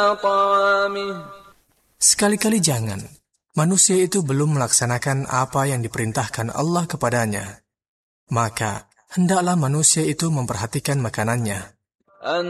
طعامه. Sekali-kali jangan. Manusia itu belum melaksanakan apa yang diperintahkan Allah kepadanya. Maka, hendaklah manusia itu memperhatikan makanannya.